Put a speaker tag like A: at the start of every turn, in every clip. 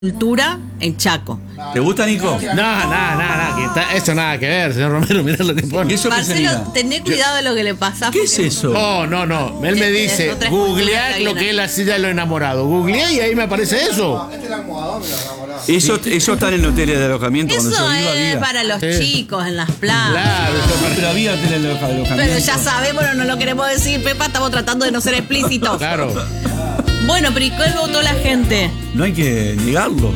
A: cultura en Chaco.
B: ¿Te gusta, Nico?
C: No, eso nada que ver, señor Romero, mirá lo que pone.
B: ¿Y eso qué sería?
A: Marcelo, tené cuidado de lo que le pasa.
B: ¿Qué es eso?
C: No. Él me
A: Es
C: dice,
A: otra
C: googlear
A: escultura
C: lo que es la silla de los enamorados. Googleé y ahí me aparece eso.
B: Eso está en el hotel de alojamiento.
A: Eso
B: Cuando yo iba,
A: es
B: había.
A: para los chicos en las playas.
C: Claro,
B: Pero había hotel de alojamiento.
A: Pero ya sabemos, no lo queremos decir, Pepa, estamos tratando de no ser explícitos.
C: claro.
A: Bueno, pero ¿y cuál votó la gente?
B: No hay que negarlo.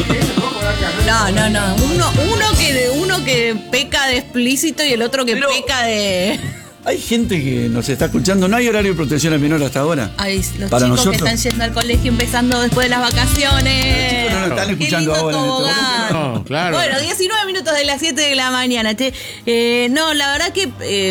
A: No. Uno que peca de explícito y el otro que
B: Pero-
A: peca de...
B: Hay gente que nos está escuchando. No hay horario de protección al menor hasta ahora.
A: Ay, los
B: Para
A: chicos
B: nosotros.
A: que están yendo al colegio empezando después de las vacaciones.
B: Los chicos no nos están
A: Qué
B: escuchando
A: lindo
B: ahora en este
A: tobogán.
C: momento. No, claro.
A: Bueno, 19 minutos de las 7 de la mañana. No, la verdad que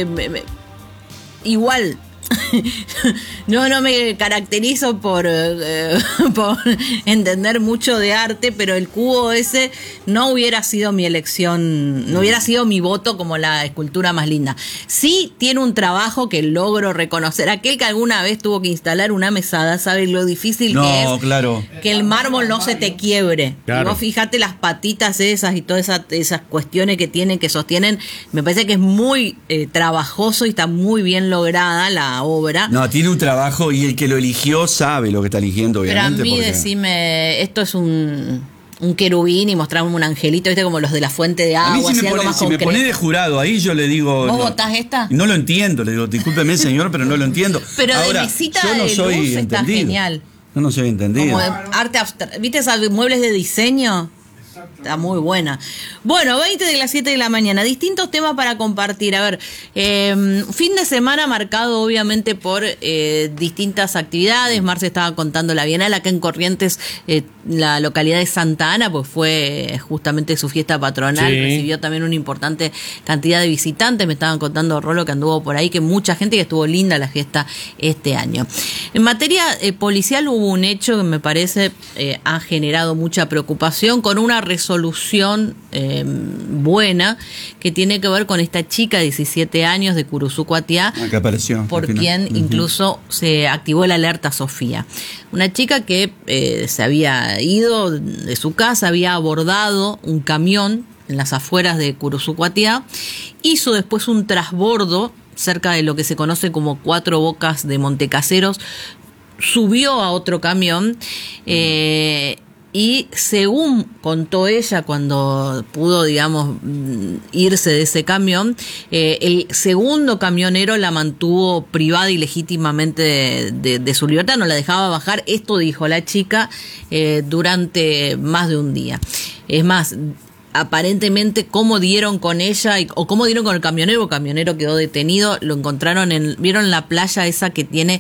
A: igual. No me caracterizo por entender mucho de arte, pero el cubo ese no hubiera sido mi elección, no hubiera sido mi voto como la escultura más linda. Sí tiene un trabajo que logro reconocer. Aquel que alguna vez tuvo que instalar una mesada sabe lo difícil que es
B: claro.
A: que el mármol no se te quiebre.
C: Claro.
A: Y vos fíjate las patitas esas y todas esas cuestiones que tienen, que sostienen. Me parece que es muy trabajoso y está muy bien lograda la obra.
B: No, tiene un trabajo y el que lo eligió sabe lo que está eligiendo,
A: Pero a
B: obviamente.
A: mí
B: porque-
A: decime, esto es un querubín y mostrarme un angelito, ¿viste? Como los de la fuente de
B: A
A: agua,
B: mí
A: así algo más
B: si me
A: concreto.
B: pone de jurado, ahí yo le digo...
A: ¿Vos
B: no.
A: votás esta?
B: No lo entiendo, le digo, discúlpeme, señor, pero no lo entiendo.
A: Pero
B: Ahora,
A: de mesita
B: yo no
A: de
B: soy
A: luz está
B: entendido.
A: genial.
B: Yo no soy entendido.
A: Como de arte abstracto. ¿Viste esos muebles de diseño? Está muy buena. Bueno, 20 de las 7 de la mañana. Distintos temas para compartir. A ver, fin de semana marcado obviamente por distintas actividades. Marce estaba contando la Bienal acá en Corrientes, la localidad de Santa Ana, pues fue justamente su fiesta patronal.
C: Sí.
A: Recibió también una importante cantidad de visitantes. Me estaban contando Rolo que anduvo por ahí, que mucha gente, que estuvo linda la fiesta este año. En materia policial hubo un hecho que me parece ha generado mucha preocupación, con una resolución buena que tiene que ver con esta chica de 17 años de Curuzú-Cuatiá,
B: Que apareció.
A: por
B: al final.
A: quien
B: Ujú.
A: incluso se activó la alerta Sofía. Una chica que se había ido de su casa, había abordado un camión en las afueras de Curuzú-Cuatiá, hizo después un trasbordo cerca de lo que se conoce como Cuatro Bocas de Montecaseros, subió a otro camión y según contó ella cuando pudo, digamos, irse de ese camión, el segundo camionero la mantuvo privada ilegítimamente de su libertad, no la dejaba bajar. Esto dijo la chica durante más de un día. Es más, aparentemente cómo dieron con ella o cómo dieron con el camionero quedó detenido, lo encontraron ¿vieron la playa esa que tiene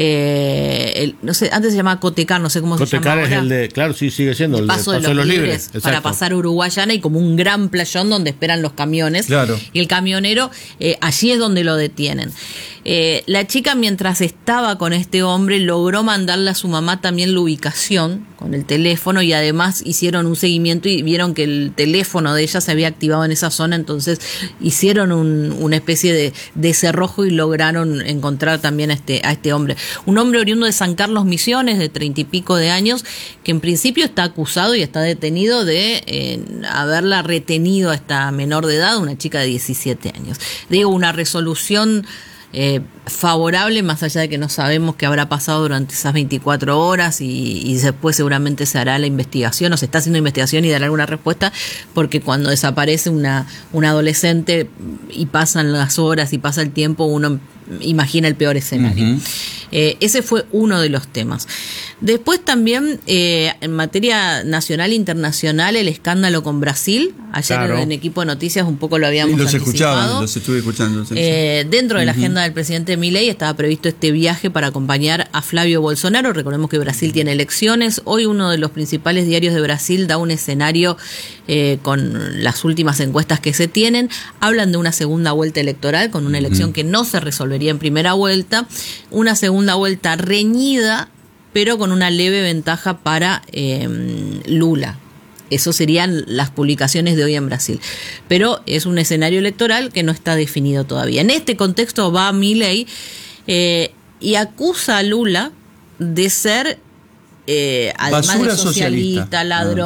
A: no sé, antes se llamaba Cotecar, no sé cómo se llama
C: Cotecar es
A: ahora?
C: el de, claro, sí, sigue siendo el de
A: Paso de los Libres, para
C: exacto.
A: pasar a Uruguayana, y como un gran playón donde esperan los camiones.
B: Claro.
A: Y el camionero, allí es donde lo detienen. La chica, mientras estaba con este hombre, logró mandarle a su mamá también la ubicación con el teléfono, y además hicieron un seguimiento y vieron que el teléfono de ella se había activado en esa zona, entonces hicieron una especie de cerrojo y lograron encontrar también a este hombre. Un hombre oriundo de San Carlos Misiones, de 30 y pico de años, que en principio está acusado y está detenido de haberla retenido a esta menor de edad, una chica de 17 años. Digo, una resolución favorable, más allá de que no sabemos qué habrá pasado durante esas 24 horas y después seguramente se hará la investigación, o se está haciendo investigación y dará alguna respuesta, porque cuando desaparece una adolescente y pasan las horas y pasa el tiempo, uno imagina el peor escenario.
B: Uh-huh.
A: Ese fue uno de los temas. Después también, en materia nacional e internacional, el escándalo con Brasil. Ayer
C: Claro.
A: en Equipo de Noticias un poco lo habíamos
B: Los
A: anticipado.
B: escuchaba, los estuve escuchando. Sí.
A: Dentro de la agenda del presidente Milei estaba previsto este viaje para acompañar a Flavio Bolsonaro. Recordemos que Brasil tiene elecciones. Hoy uno de los principales diarios de Brasil da un escenario con las últimas encuestas que se tienen. Hablan de una segunda vuelta electoral, con una elección que no se resolvería en primera vuelta. Una segunda vuelta reñida, pero con una leve ventaja para Lula. Eso serían las publicaciones de hoy en Brasil. Pero es un escenario electoral que no está definido todavía. En este contexto va Milei y acusa a Lula de ser además
B: Basura
A: de socialista,
B: socialista.
A: ladrón.